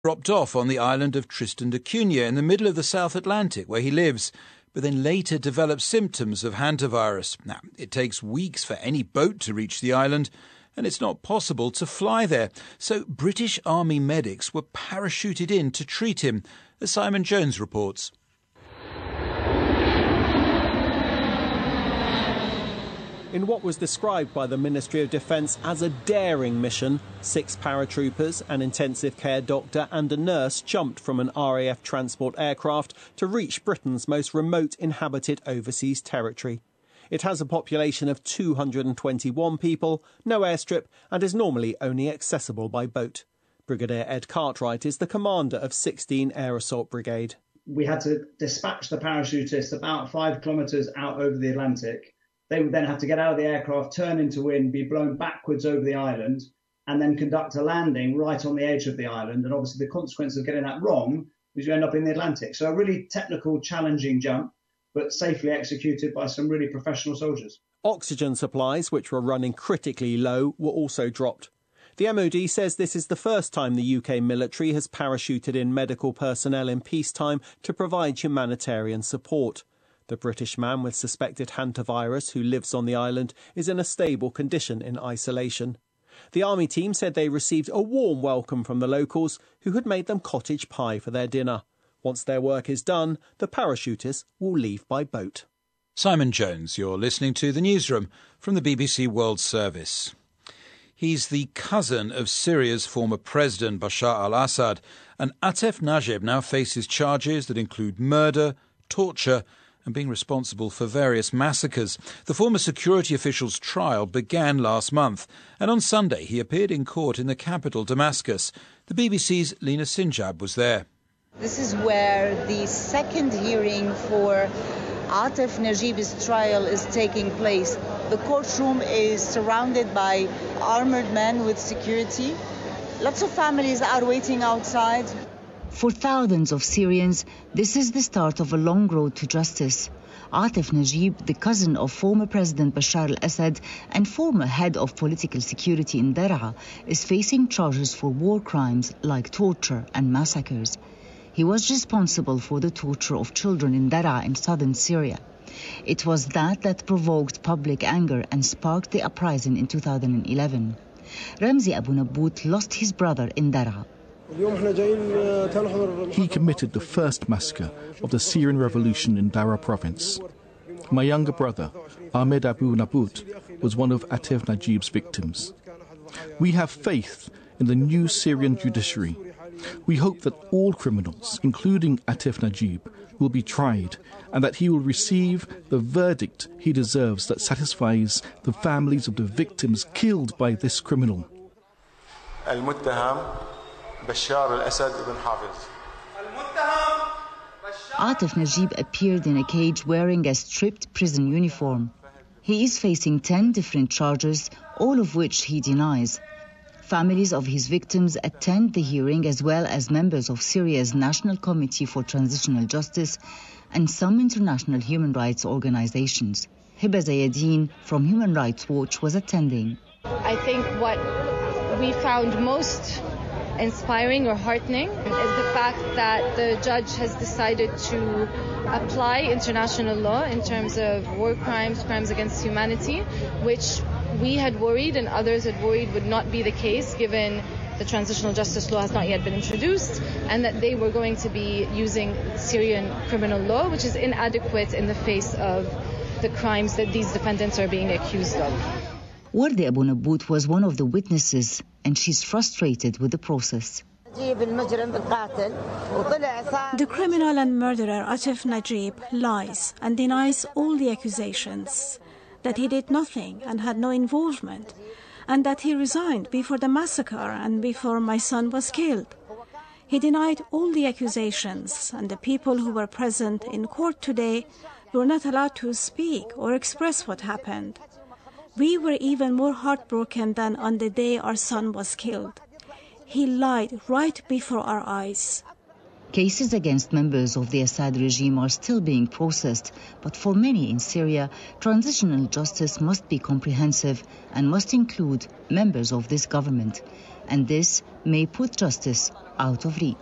dropped off on the island of Tristan da Cunha in the middle of the South Atlantic where he lives, but then later developed symptoms of hantavirus. Now, it takes weeks for any boat to reach the island, and it's not possible to fly there. So British Army medics were parachuted in to treat him, as Simon Jones reports. In what was described by the Ministry of Defence as a daring mission, 6 paratroopers, an intensive care doctor and a nurse jumped from an RAF transport aircraft to reach Britain's most remote inhabited overseas territory. It has a population of 221 people, no airstrip, and is normally only accessible by boat. Brigadier Ed Cartwright is the commander of 16 Air Assault Brigade. We had to dispatch the parachutists about 5 kilometres out over the Atlantic. They would then have to get out of the aircraft, turn into wind, be blown backwards over the island, and then conduct a landing right on the edge of the island. And obviously the consequence of getting that wrong is you end up in the Atlantic. So a really technical, challenging jump, but safely executed by some really professional soldiers. Oxygen supplies, which were running critically low, were also dropped. The MOD says this is the first time the UK military has parachuted in medical personnel in peacetime to provide humanitarian support. The British man with suspected hantavirus who lives on the island is in a stable condition in isolation. The army team said they received a warm welcome from the locals who had made them cottage pie for their dinner. Once their work is done, the parachutists will leave by boat. Simon Jones, you're listening to The Newsroom from the BBC World Service. He's the cousin of Syria's former president Bashar al-Assad, and Atef Najib now faces charges that include murder, torture and being responsible for various massacres. The former security official's trial began last month, and on Sunday he appeared in court in the capital, Damascus. The BBC's Lena Sinjab was there. This is where the second hearing for Atef Najib's trial is taking place. The courtroom is surrounded by armoured men with security. Lots of families are waiting outside. For thousands of Syrians, this is the start of a long road to justice. Atef Najib, the cousin of former President Bashar al-Assad and former head of political security in Daraa, is facing charges for war crimes like torture and massacres. He was responsible for the torture of children in Daraa in southern Syria. It was that provoked public anger and sparked the uprising in 2011. Ramzi Abu Nabbout lost his brother in Daraa. He committed the first massacre of the Syrian revolution in Daraa province. My younger brother, Ahmed Abu Nabbout, was one of Atef Najib's victims. We have faith in the new Syrian judiciary. We hope that all criminals, including Atef Najib, will be tried and that he will receive the verdict he deserves that satisfies the families of the victims killed by this criminal. Atef Najib appeared in a cage wearing a stripped prison uniform. He is facing 10 different charges, all of which he denies. Families of his victims attend the hearing, as well as members of Syria's National Committee for Transitional Justice and some international human rights organizations. Hiba Zayedin from Human Rights Watch was attending. I think what we found most inspiring or heartening is the fact that the judge has decided to apply international law in terms of war crimes, crimes against humanity, which we had worried and others had worried would not be the case given the transitional justice law has not yet been introduced, and that they were going to be using Syrian criminal law, which is inadequate in the face of the crimes that these defendants are being accused of. Wardi Abu Nabbout was one of the witnesses, and she's frustrated with the process. The criminal and murderer Atef Najib lies and denies all the accusations, that he did nothing and had no involvement, and that he resigned before the massacre and before my son was killed. He denied all the accusations, and the people who were present in court today were not allowed to speak or express what happened. We were even more heartbroken than on the day our son was killed. He lied right before our eyes. Cases against members of the Assad regime are still being processed, but for many in Syria, transitional justice must be comprehensive and must include members of this government. and this may put justice out of reach.